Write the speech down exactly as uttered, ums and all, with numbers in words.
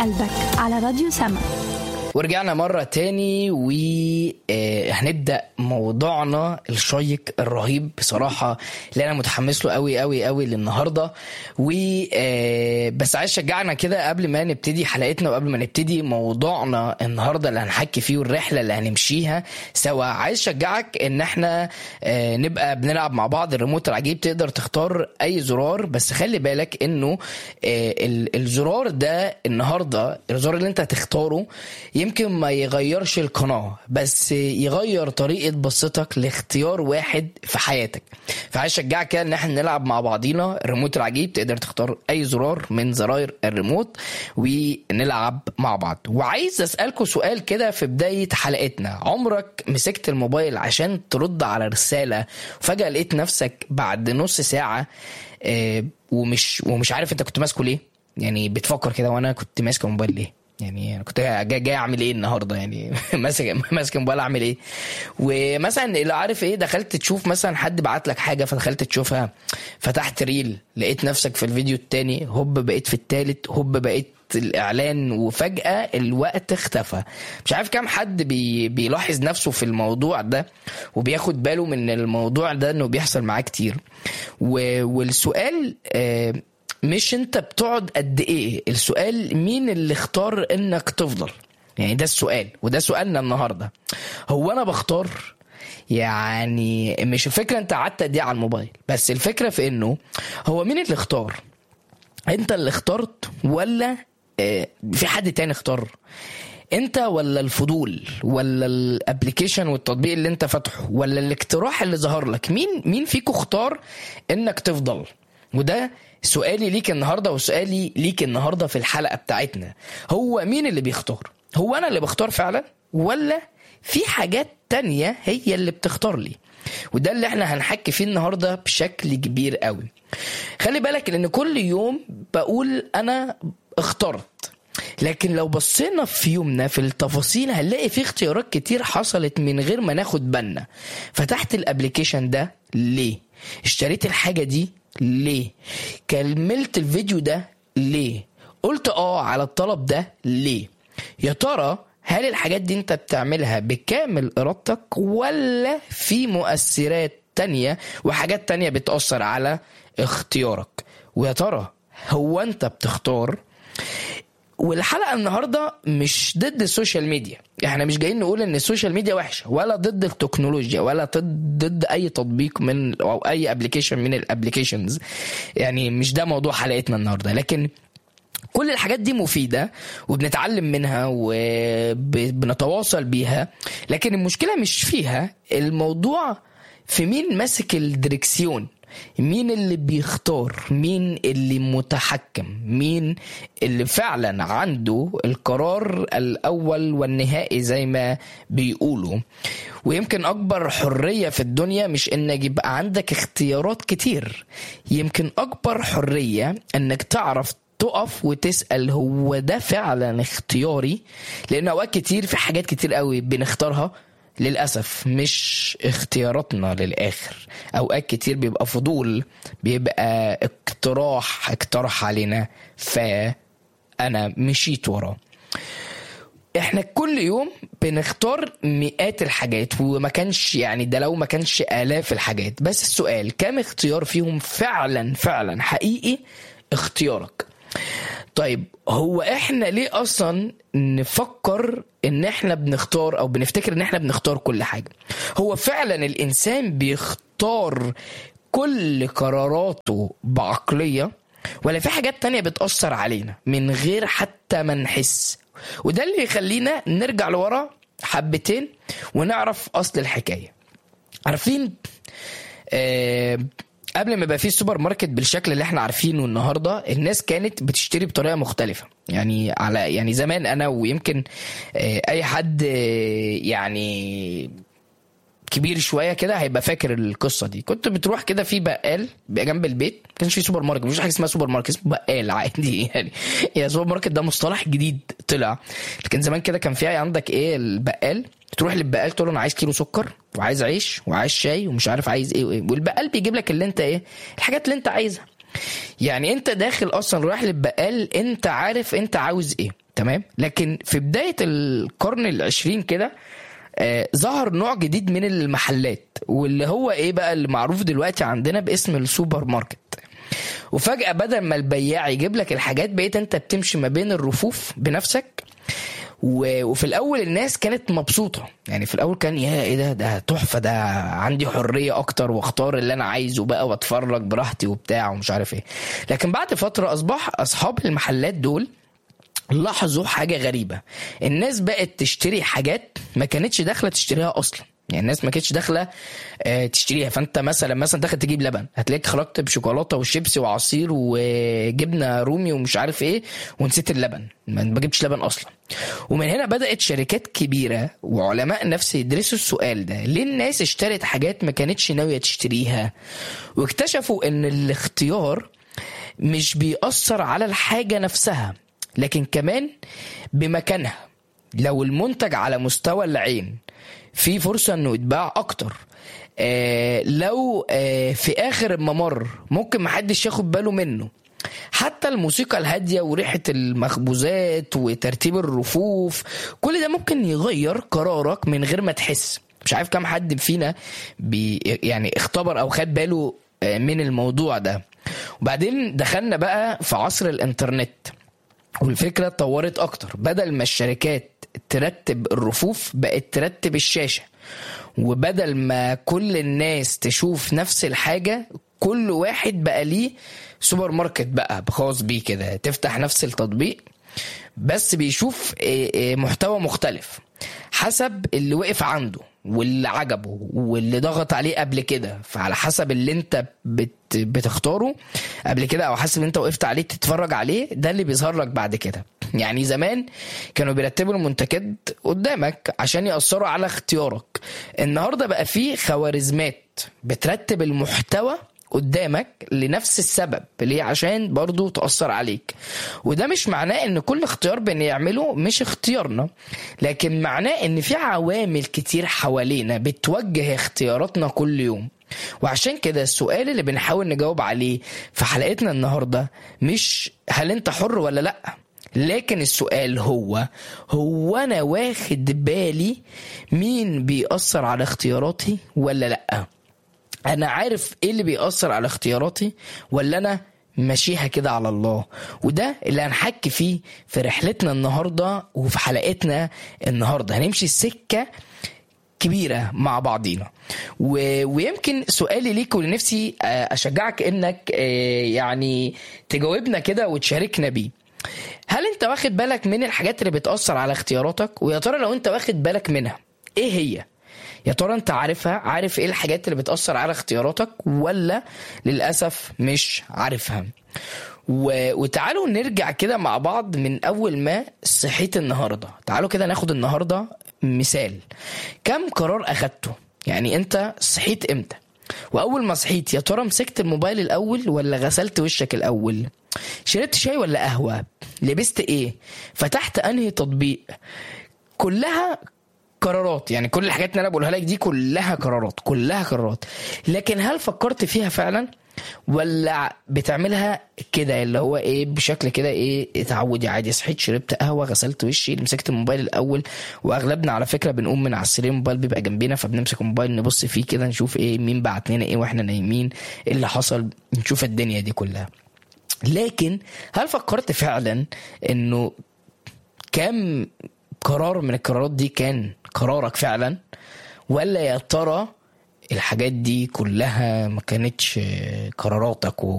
قلبك على راديو سما. ورجعنا مرة تاني وهنبدأ موضوعنا الشيق الرهيب بصراحة اللي أنا متحمس له قوي قوي قوي للنهاردة. وبس عايز شجعنا كده قبل ما نبتدي حلقتنا وقبل ما نبتدي موضوعنا النهاردة اللي هنحكي فيه والرحلة اللي هنمشيها سوا. عايز شجعك ان احنا نبقى بنلعب مع بعض الريموت العجيب. تقدر تختار اي زرار بس خلي بالك انه الزرار ده النهاردة الزرار اللي انت هتختاره يمكن ما يغيرش القناة بس يغير طريقة بصتك لاختيار واحد في حياتك. فعايز شجعك كده ان احنا نلعب مع بعضينا الريموت العجيب. تقدر تختار اي زرار من زراير الريموت ونلعب مع بعض. وعايز اسألكوا سؤال كده في بداية حلقتنا. عمرك مسكت الموبايل عشان ترد على رسالة وفجأة لقيت نفسك بعد نص ساعة اه ومش ومش عارف انت كنت ماسكه ليه؟ يعني بتفكر كده وانا كنت ماسك الموبايل ليه؟ يعني انا كنت جاي, جاي اعمل ايه النهارده؟ يعني ماسك ماسك موبايل اعمل ايه؟ ومثلا اللي عارف ايه دخلت تشوف مثلا حد بعت لك حاجه فدخلت تشوفها، فتحت ريل لقيت نفسك في الفيديو التاني، هوب بقيت في التالت، هوب بقيت الاعلان، وفجأة الوقت اختفى. مش عارف كام حد بي بيلاحظ نفسه في الموضوع ده وبياخد باله من الموضوع ده انه بيحصل معاه كتير. والسؤال آه مش انت بتقعد قد ايه، السؤال مين اللي اختار انك تفضل. يعني ده السؤال وده سؤالنا النهاردة. هو انا بختار؟ يعني مش الفكرة انت قعدت قد ايه على الموبايل، بس الفكرة في انه هو مين اللي اختار. انت اللي اخترت ولا اه في حد تاني اختار؟ انت ولا الفضول ولا الابليكيشن والتطبيق اللي انت فاتحه ولا الاقتراح اللي ظهر لك؟ مين مين فيكو اختار انك تفضل؟ وده سؤالي ليك النهاردة وسؤالي ليك النهاردة في الحلقة بتاعتنا. هو مين اللي بيختار؟ هو أنا اللي بختار فعلا ولا في حاجات تانية هي اللي بتختار لي؟ وده اللي احنا هنحكي فيه النهاردة بشكل كبير قوي. خلي بالك لأن كل يوم بقول أنا اخترت، لكن لو بصينا في يومنا في التفاصيل هنلاقي في اختيارات كتير حصلت من غير ما ناخد بالنا. فتحت الابليكيشن ده ليه؟ اشتريت الحاجة دي ليه؟ كملت الفيديو ده ليه؟ قلت اه على الطلب ده ليه؟ يا ترى هل الحاجات دي انت بتعملها بكامل ارادتك ولا في مؤثرات تانية وحاجات تانية بتأثر على اختيارك؟ ويا ترى هو انت بتختار؟ والحلقة النهاردة مش ضد السوشيال ميديا. احنا مش جايين نقول ان السوشيال ميديا وحشة ولا ضد التكنولوجيا ولا ضد اي تطبيق من او اي ابليكيشن من الابليكيشنز. يعني مش ده موضوع حلقتنا النهاردة، لكن كل الحاجات دي مفيدة وبنتعلم منها وبنتواصل بيها. لكن المشكلة مش فيها، الموضوع في مين ماسك الدركسيون، مين اللي بيختار، مين اللي متحكم، مين اللي فعلا عنده القرار الأول والنهائي زي ما بيقولوا. ويمكن أكبر حرية في الدنيا مش إنك يبقى عندك اختيارات كتير، يمكن أكبر حرية إنك تعرف تقف وتسأل هو ده فعلا اختياري. لأن أوقات كتير في حاجات كتير قوي بنختارها للأسف مش اختياراتنا للآخر. أوقات كتير بيبقى فضول، بيبقى اقتراح اقترح علينا فأنا مشيت وراه. احنا كل يوم بنختار مئات الحاجات وما كانش يعني ده لو ما كانش آلاف الحاجات. بس السؤال كم اختيار فيهم فعلا فعلا حقيقي اختيارك؟ طيب هو احنا ليه اصلا نفكر ان احنا بنختار او بنفتكر ان احنا بنختار كل حاجة؟ هو فعلا الانسان بيختار كل قراراته بعقلية ولا في حاجات تانية بتأثر علينا من غير حتى ما نحس؟ وده اللي يخلينا نرجع لورا حبتين ونعرف اصل الحكاية. عارفين آه قبل ما يبقى فيه السوبر ماركت بالشكل اللي احنا عارفينه النهارده، الناس كانت بتشتري بطريقه مختلفه. يعني على يعني زمان انا ويمكن اي حد يعني كبير شويه كده هيبقى فاكر القصه دي. كنت بتروح كده في بقال جنب البيت، ما كانش في سوبر ماركت، مفيش حاجه اسمها سوبر ماركت، اسمه بقال عادي يعني. يا سوبر ماركت ده مصطلح جديد طلع، لكن زمان كده كان في عندك ايه البقال. تروح للبقال تقول له انا عايز كيلو سكر وعايز عيش وعايز شاي ومش عارف عايز ايه وايه، والبقال بيجيب لك اللي انت ايه الحاجات اللي انت عايزها. يعني انت داخل اصلا رايح للبقال انت عارف انت عاوز ايه. تمام. لكن في بداية القرن العشرين كده آه ظهر نوع جديد من المحلات، واللي هو ايه بقى اللي معروف دلوقتي عندنا باسم السوبر ماركت. وفجأة بدل ما البياع يجيب لك الحاجات، بقيت انت بتمشي ما بين الرفوف بنفسك. وفي الاول الناس كانت مبسوطة، يعني في الاول كان يا ايه ده ده تحفة، ده عندي حرية اكتر واختار اللي انا عايزه بقى واتفرج براحتي وبتاع ومش عارف ايه. لكن بعد فترة اصبح اصحاب المحلات دول لاحظوا حاجة غريبة، الناس بقت تشتري حاجات ما كانتش داخلة تشتريها اصلا. يعني الناس ما كانتش داخله تشتريها. فانت مثلا مثلا داخل تجيب لبن، هتلاقيك خرجت بشوكولاته وشيبسي وعصير وجبنه رومي ومش عارف ايه، ونسيت اللبن، ما جبتش لبن اصلا. ومن هنا بدات شركات كبيره وعلماء نفس يدرسوا السؤال ده، ليه الناس اشترت حاجات ما كانتش ناويه تشتريها. واكتشفوا ان الاختيار مش بيأثر على الحاجه نفسها، لكن كمان بمكانها. لو المنتج على مستوى العين في فرصة انه يتباع اكتر، آه لو آه في اخر الممر ممكن محدش ياخد باله منه. حتى الموسيقى الهادية وريحة المخبوزات وترتيب الرفوف، كل ده ممكن يغير قرارك من غير ما تحس. مش عارف كم حد فينا بي يعني اختبر او خد باله من الموضوع ده. وبعدين دخلنا بقى في عصر الانترنت، والفكرة اتطورت اكتر. بدل ما الشركات ترتب الرفوف، بقت ترتب الشاشة. وبدل ما كل الناس تشوف نفس الحاجة، كل واحد بقى ليه سوبر ماركت بقى خاص بيه كده. تفتح نفس التطبيق بس بيشوف محتوى مختلف حسب اللي وقف عنده واللي عجبه واللي ضغط عليه قبل كده. فعلى حسب اللي انت بت بتختاره قبل كده، او حسب اللي انت وقفت عليه تتفرج عليه، ده اللي بيظهر لك بعد كده. يعني زمان كانوا بيرتبوا المنتجات قدامك عشان يأثروا على اختيارك. النهاردة بقى فيه خوارزمات بترتب المحتوى قدامك لنفس السبب، ليه؟ عشان برضو تأثر عليك. وده مش معناه ان كل اختيار بنعمله مش اختيارنا، لكن معناه ان في عوامل كتير حوالينا بتوجه اختياراتنا كل يوم. وعشان كده السؤال اللي بنحاول نجاوب عليه في حلقتنا النهاردة مش هل انت حر ولا لأ، لكن السؤال هو هو انا واخد بالي مين بيأثر على اختياراتي ولا لأ؟ انا عارف ايه اللي بيأثر على اختياراتي ولا انا ماشيها كده على الله؟ وده اللي هنحكي فيه في رحلتنا النهاردة وفي حلقتنا النهاردة. هنمشي السكة كبيرة مع بعضينا. و... ويمكن سؤالي ليك ولنفسي أشجعك إنك يعني تجاوبنا كده وتشاركنا بيه. هل أنت واخد بالك من الحاجات اللي بتأثر على اختياراتك؟ ويا ترى لو أنت واخد بالك منها إيه هي؟ يا ترى أنت عارفها؟ عارف إيه الحاجات اللي بتأثر على اختياراتك ولا للأسف مش عارفها؟ و... وتعالوا نرجع كده مع بعض من أول ما صحيت النهاردة. تعالوا كده ناخد النهاردة مثال. كم قرار أخدته؟ يعني أنت صحيت إمتى؟ وأول ما صحيت يا ترى مسكت الموبايل الأول ولا غسلت وشك الأول؟ شربت شاي ولا قهوة؟ لبست إيه؟ فتحت أنهي تطبيق؟ كلها قرارات. يعني كل الحاجات اللي أنا بقولها لك دي كلها قرارات، كلها قرارات. لكن هل فكرت فيها فعلا ولا بتعملها كده اللي هو ايه بشكل كده ايه تعودي عادي؟ صحيت شربت قهوه غسلت وشي مسكت الموبايل الاول. واغلبنا على فكره بنقوم من على السرير الموبايل بيبقى جنبنا، فبنمسك الموبايل نبص فيه كده نشوف ايه مين بعت لنا ايه واحنا نايمين، ايه اللي حصل، نشوف الدنيا دي كلها. لكن هل فكرت فعلا انه كم قرار من القرارات دي كان قرارك فعلا، ولا يا ترى الحاجات دي كلها ما كانتش قراراتك